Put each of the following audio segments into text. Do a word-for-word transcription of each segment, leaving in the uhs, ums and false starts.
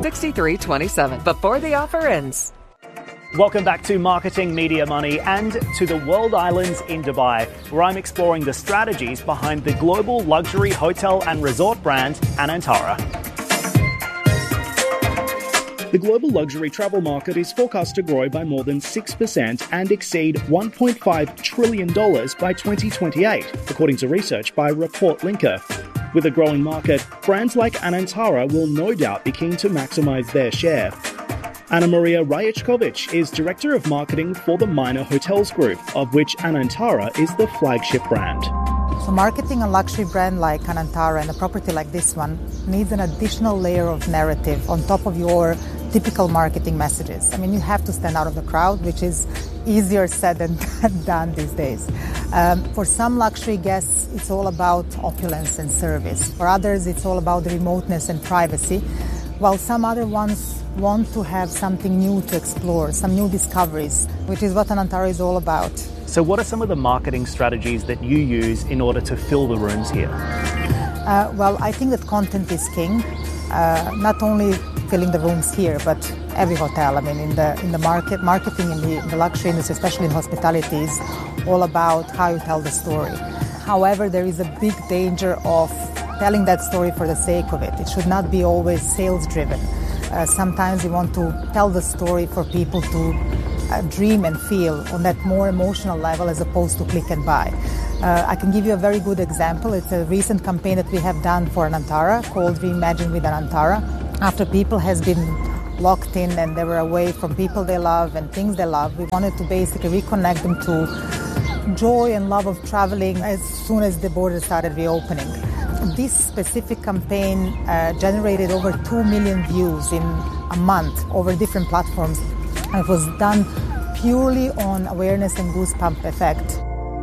six three two seven before the offer ends. Welcome back to Marketing Media Money and to the World Islands in Dubai, where I'm exploring the strategies behind the global luxury hotel and resort brand Anantara. The global luxury travel market is forecast to grow by more than six percent and exceed one point five trillion dollars by twenty twenty-eight, according to research by Report Linker. With a growing market, brands like Anantara will no doubt be keen to maximize their share. Anna Maria Raječković is Director of Marketing for the Minor Hotels Group, of which Anantara is the flagship brand. So marketing a luxury brand like Anantara and a property like this one needs an additional layer of narrative on top of your typical marketing messages. I mean, you have to stand out of the crowd, which is easier said than done these days. Um, for some luxury guests, it's all about opulence and service. For others, it's all about the remoteness and privacy, while some other ones want to have something new to explore, some new discoveries, which is what Anantara is all about. So what are some of the marketing strategies that you use in order to fill the rooms here? Uh, well, I think that content is king, uh, not only filling the rooms here, but every hotel. I mean, in the in the market, marketing in the, in the luxury industry, especially in hospitality, is all about how you tell the story. However, there is a big danger of telling that story for the sake of it. It should not be always sales-driven. Uh, sometimes you want to tell the story for people to uh, dream and feel on that more emotional level as opposed to click and buy. Uh, I can give you a very good example. It's a recent campaign that we have done for Anantara called Reimagine with Anantara. After people has been locked in and they were away from people they love and things they love, we wanted to basically reconnect them to joy and love of traveling as soon as the borders started reopening. This specific campaign uh, generated over two million views in a month over different platforms. And it was done purely on awareness and goosebump effect.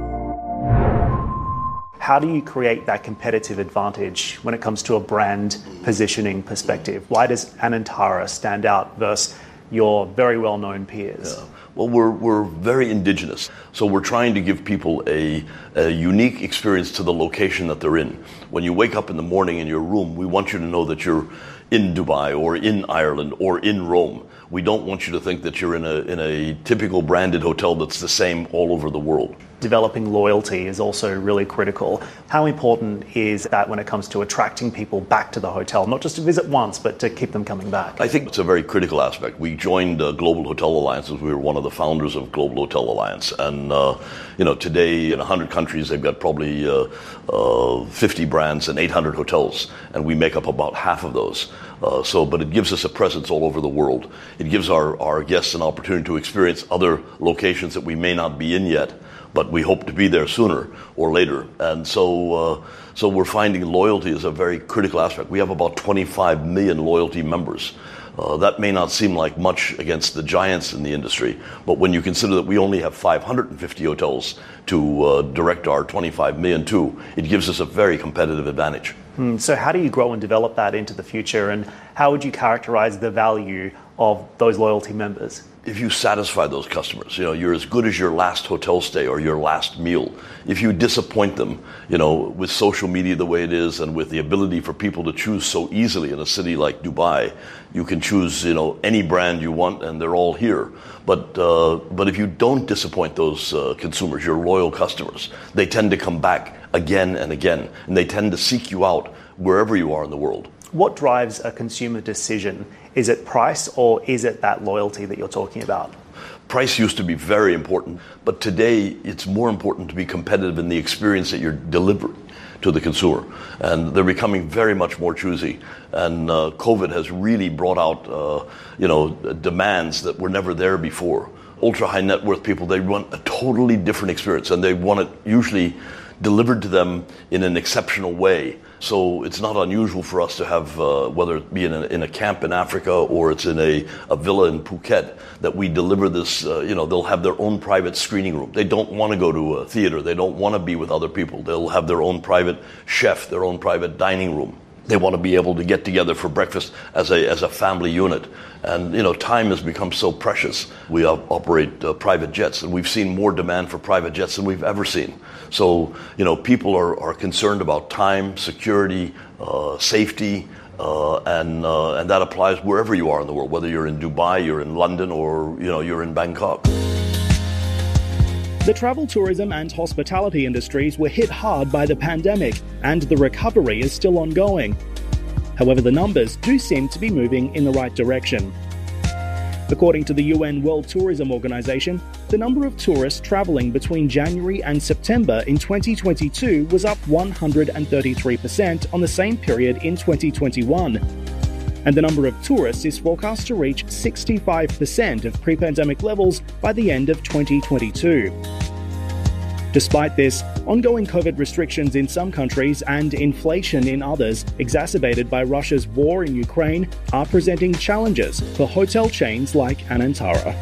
How do you create that competitive advantage when it comes to a brand positioning perspective? Why does Anantara stand out versus your very well-known peers? Yeah. Well, we're we're very indigenous, so we're trying to give people a, a unique experience to the location that they're in. When you wake up in the morning in your room, we want you to know that you're in Dubai or in Ireland or in Rome. We don't want you to think that you're in a in a typical branded hotel that's the same all over the world. Developing loyalty is also really critical. How important is that when it comes to attracting people back to the hotel, not just to visit once, but to keep them coming back? I think it's a very critical aspect. We joined uh, Global Hotel Alliance as we were one of the founders of Global Hotel Alliance. And, uh, you know, today in one hundred countries, they've got probably uh, uh, fifty brands and eight hundred hotels. And we make up about half of those. Uh, so, but it gives us a presence all over the world. It gives our, our guests an opportunity to experience other locations that we may not be in yet, but we hope to be there sooner or later. And so uh, so we're finding loyalty is a very critical aspect. We have about twenty-five million loyalty members. Uh, that may not seem like much against the giants in the industry, but when you consider that we only have five hundred fifty hotels to uh, direct our twenty-five million to, it gives us a very competitive advantage. Hmm. So how do you grow and develop that into the future, and how would you characterize the value of those loyalty members? If you satisfy those customers, you know, you're as good as your last hotel stay or your last meal. If you disappoint them, you know, with social media the way it is and with the ability for people to choose so easily in a city like Dubai, you can choose, you know, any brand you want and they're all here. But uh, but if you don't disappoint those uh, consumers, your loyal customers, they tend to come back again and again, and they tend to seek you out wherever you are in the world. What drives a consumer decision? Is it price or is it that loyalty that you're talking about? Price used to be very important, but today it's more important to be competitive in the experience that you're delivering to the consumer. And they're becoming very much more choosy. And uh, COVID has really brought out, uh, you know, demands that were never there before. Ultra high net worth people, they want a totally different experience, and they want it usually delivered to them in an exceptional way. So it's not unusual for us to have, uh, whether it be in a, in a camp in Africa or it's in a, a villa in Phuket, that we deliver this, uh, you know, they'll have their own private screening room. They don't want to go to a theater. They don't want to be with other people. They'll have their own private chef, their own private dining room. They want to be able to get together for breakfast as a as a family unit. And, you know, time has become so precious. We op- operate uh, private jets, and we've seen more demand for private jets than we've ever seen. So, you know, people are, are concerned about time, security, uh, safety, Uh, and uh, and that applies wherever you are in the world, whether you're in Dubai, you're in London, or you know you're in Bangkok. The travel, tourism and hospitality industries were hit hard by the pandemic, and the recovery is still ongoing. However, the numbers do seem to be moving in the right direction. According to the U N World Tourism Organization, the number of tourists traveling between January and September in twenty twenty-two was up one hundred thirty-three percent on the same period in twenty twenty-one. And the number of tourists is forecast to reach sixty-five percent of pre-pandemic levels by the end of twenty twenty-two. Despite this, ongoing COVID restrictions in some countries and inflation in others, exacerbated by Russia's war in Ukraine, are presenting challenges for hotel chains like Anantara.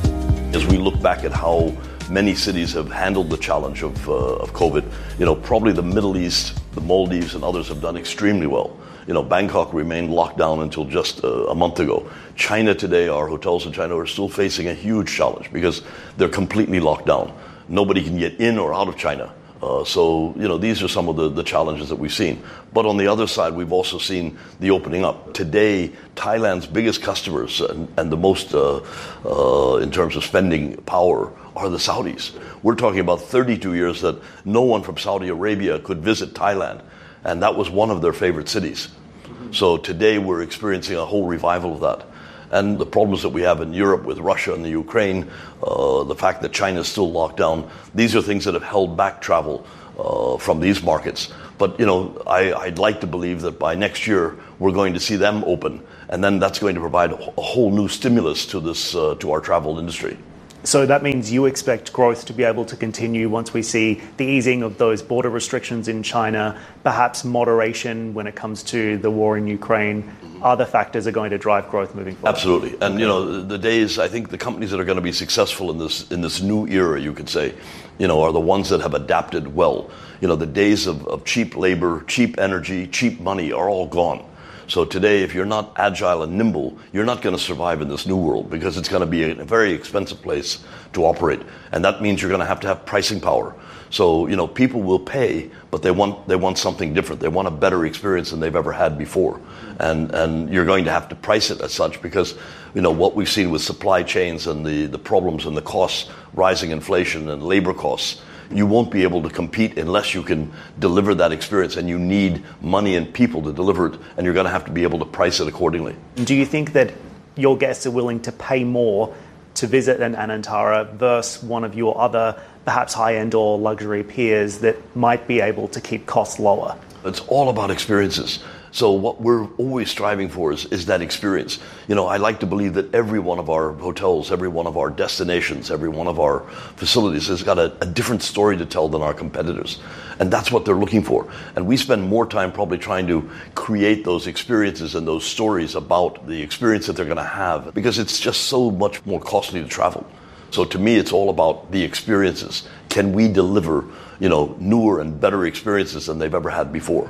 As we look back at how many cities have handled the challenge of, uh, of COVID, you know, probably the Middle East, the Maldives and others have done extremely well. You know, Bangkok remained locked down until just uh, a month ago. China today, our hotels in China are still facing a huge challenge because they're completely locked down. Nobody can get in or out of China. Uh, so, you know, these are some of the, the challenges that we've seen. But on the other side, we've also seen the opening up. Today, Thailand's biggest customers and, and the most, uh, uh, in terms of spending power, are the Saudis. We're talking about thirty-two years that no one from Saudi Arabia could visit Thailand. And that was one of their favorite cities. So today we're experiencing a whole revival of that. And the problems that we have in Europe with Russia and the Ukraine, uh, the fact that China is still locked down, these are things that have held back travel uh, from these markets. But, you know, I, I'd like to believe that by next year we're going to see them open. And then that's going to provide a whole new stimulus to this, uh, to our travel industry. So that means you expect growth to be able to continue once we see the easing of those border restrictions in China, perhaps moderation when it comes to the war in Ukraine. Other factors are going to drive growth moving forward. Absolutely. And, okay. you know, the days, I think the companies that are going to be successful in this in this new era, you could say, you know, are the ones that have adapted well. You know, the days of, of cheap labor, cheap energy, cheap money are all gone. So today, if you're not agile and nimble, you're not going to survive in this new world because it's going to be a very expensive place to operate. And that means you're going to have to have pricing power. So, you know, people will pay, but they want they want something different. They want a better experience than they've ever had before. And and you're going to have to price it as such because, you know, what we've seen with supply chains and the, the problems and the costs, rising inflation and labor costs, you won't be able to compete unless you can deliver that experience, and you need money and people to deliver it, and you're going to have to be able to price it accordingly. Do you think that your guests are willing to pay more to visit an Anantara versus one of your other perhaps high-end or luxury peers that might be able to keep costs lower? It's all about experiences. So what we're always striving for is, is that experience. You know, I like to believe that every one of our hotels, every one of our destinations, every one of our facilities has got a, a different story to tell than our competitors. And that's what they're looking for. And we spend more time probably trying to create those experiences and those stories about the experience that they're going to have, because it's just so much more costly to travel. So to me, it's all about the experiences. Can we deliver, you know, newer and better experiences than they've ever had before?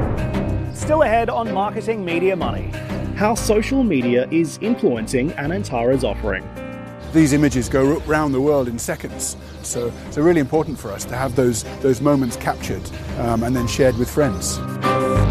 Still ahead on Marketing Media Money. How social media is influencing Anantara's offering. These images go around the world in seconds, so it's really important for us to have those, those moments captured um, and then shared with friends.